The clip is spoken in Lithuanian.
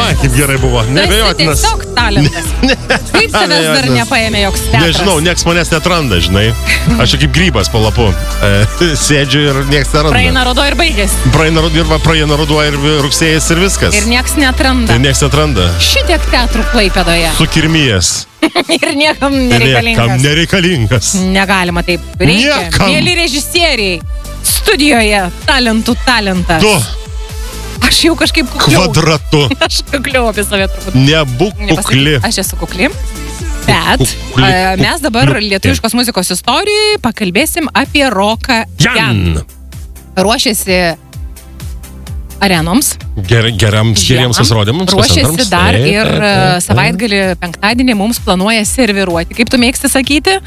kaip gerai buvo. Nebejotinas. Tiesiog talentas. Kaip tavęs dar nepaėmė joks teatras? Nežinau, nieks manęs netranda, žinai. Aš čia kaip grybas po lapu. Sėdžiu ir nieks neranda. Praeina ruduo ir baigėsi. Praeina ruduo ir rugsėjas ir viskas. Ir nieks netranda. Ir nieks netranda. Šitiek teatrų Klaipėdoje. Sukirmijęs. Ir niekam nereikalingas. Niekam nereikalingas. Negalima taip. Reikia. Niekam. Mėly režisieriai. Studijoje talentų talentas. Tu. Aš jau kažkaip kukliau. Kvadratu. Aš kukliau apie save truputį. Nebūk kukli. Aš esu kukli. Bet mes dabar lietuviškos muzikos istorijai pakalbėsim apie Roką Jan. Ruošiasi arenoms. Geriems pasirodymams. Ruošiasi dar ir savaitgalį penktadienį mums planuoja serviruoti. Kaip tu mėgsti sakyti?